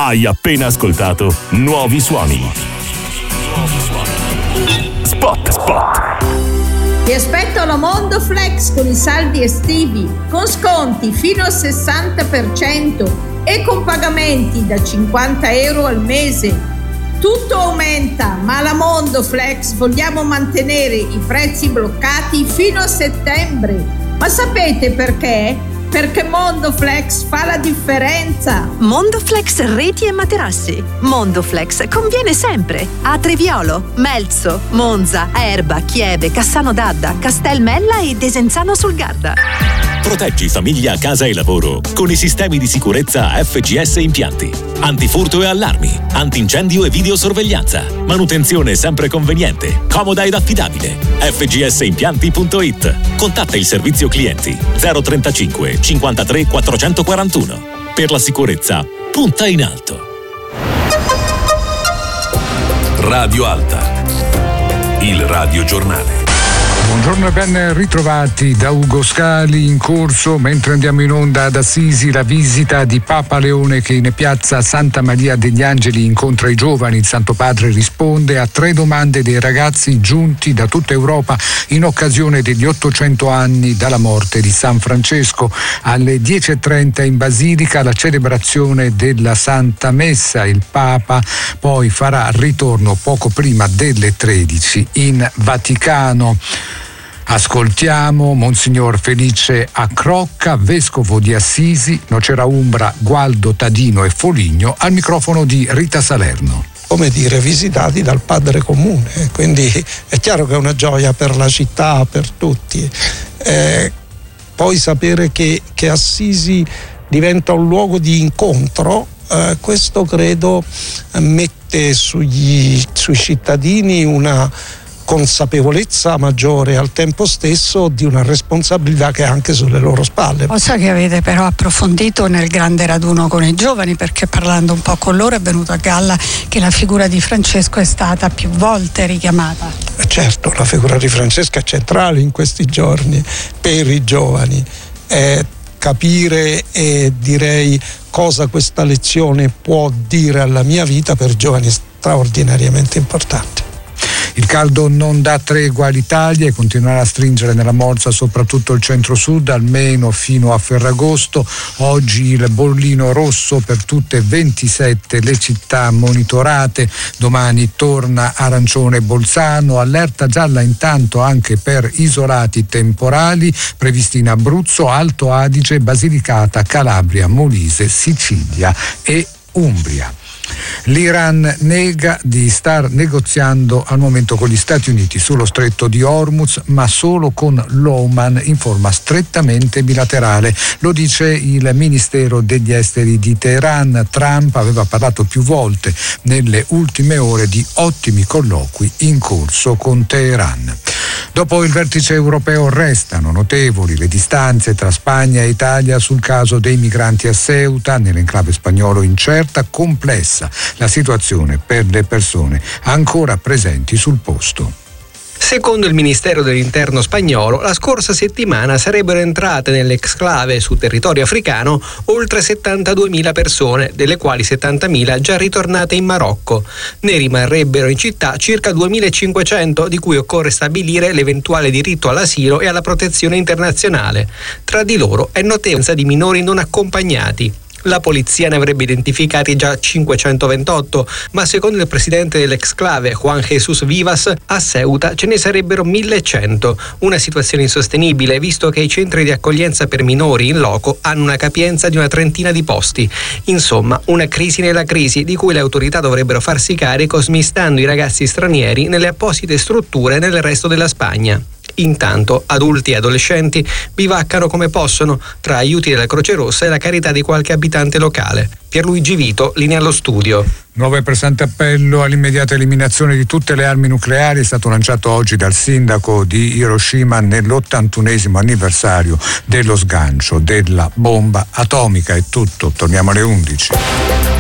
Hai appena ascoltato Nuovi Suoni. Spot. Ti aspetto alla Mondo Flex con i saldi estivi, con sconti fino al 60% e con pagamenti da 50 euro al mese. Tutto aumenta, ma alla Mondo Flex vogliamo mantenere i prezzi bloccati fino a settembre. Ma sapete perché? Perché Mondoflex fa la differenza. Mondoflex reti e materassi. Mondoflex conviene sempre. A Treviolo, Melzo, Monza, Erba, Chieve, Cassano d'Adda, Castelmella e Desenzano sul Garda. Proteggi famiglia, casa e lavoro con i sistemi di sicurezza FGS Impianti. Antifurto e allarmi, antincendio e videosorveglianza. Manutenzione sempre conveniente, comoda ed affidabile. fgsimpianti.it. Contatta il servizio clienti 035 53 441. Per la sicurezza, punta in alto. Radio Alta, il radiogiornale. Buongiorno e ben ritrovati da Ugo Scali. In corso, mentre andiamo in onda ad Assisi, la visita di Papa Leone che in piazza Santa Maria degli Angeli incontra i giovani. Il Santo Padre risponde a 3 domande dei ragazzi giunti da tutta Europa in occasione degli 800 anni dalla morte di San Francesco. Alle 10:30 in Basilica la celebrazione della Santa Messa. Il Papa poi farà ritorno poco prima delle 13 in Vaticano. Ascoltiamo Monsignor Felice Accrocca, vescovo di Assisi, Nocera Umbra, Gualdo Tadino e Foligno, al microfono di Rita Salerno. Come dire, visitati dal Padre Comune, quindi è chiaro che è una gioia per la città, per tutti. Poi sapere che Assisi diventa un luogo di incontro, questo credo mette sui cittadini una consapevolezza maggiore, al tempo stesso di una responsabilità che è anche sulle loro spalle. Cosa che avete però approfondito nel grande raduno con i giovani, perché parlando un po' con loro è venuto a galla che la figura di Francesco è stata più volte richiamata. Certo, la figura di Francesco è centrale in questi giorni per i giovani. Capire e direi cosa questa lezione può dire alla mia vita per giovani straordinariamente importanti. Il caldo non dà tregua all'Italia e continuerà a stringere nella morsa soprattutto il centro-sud, almeno fino a Ferragosto. Oggi il bollino rosso per tutte 27 le città monitorate. Domani torna arancione Bolzano, allerta gialla intanto anche per isolati temporali previsti in Abruzzo, Alto Adige, Basilicata, Calabria, Molise, Sicilia e Umbria. L'Iran nega di star negoziando al momento con gli Stati Uniti sullo stretto di Hormuz, ma solo con l'Oman in forma strettamente bilaterale. Lo dice il Ministero degli Esteri di Teheran. Trump aveva parlato più volte nelle ultime ore di ottimi colloqui in corso con Teheran. Dopo il vertice europeo restano notevoli le distanze tra Spagna e Italia sul caso dei migranti a Ceuta, nell'enclave spagnolo incerta, complessa la situazione per le persone ancora presenti sul posto. Secondo il Ministero dell'Interno spagnolo, la scorsa settimana sarebbero entrate nell'exclave su territorio africano oltre 72.000 persone, delle quali 70.000 già ritornate in Marocco. Ne rimarrebbero in città circa 2.500, di cui occorre stabilire l'eventuale diritto all'asilo e alla protezione internazionale. Tra di loro è notevole di minori non accompagnati. La polizia ne avrebbe identificati già 528, ma secondo il presidente dell'exclave Juan Jesús Vivas, a Ceuta ce ne sarebbero 1.100. Una situazione insostenibile, visto che i centri di accoglienza per minori in loco hanno una capienza di una trentina di posti. Insomma, una crisi nella crisi, di cui le autorità dovrebbero farsi carico smistando i ragazzi stranieri nelle apposite strutture nel resto della Spagna. Intanto adulti e adolescenti bivaccano come possono tra aiuti della Croce Rossa e la carità di qualche abitante locale. Pierluigi Vito, linea allo studio. Nuovo e pressante appello all'immediata eliminazione di tutte le armi nucleari è stato lanciato oggi dal sindaco di Hiroshima nell'81esimo anniversario dello sgancio della bomba atomica. È tutto, torniamo alle 11.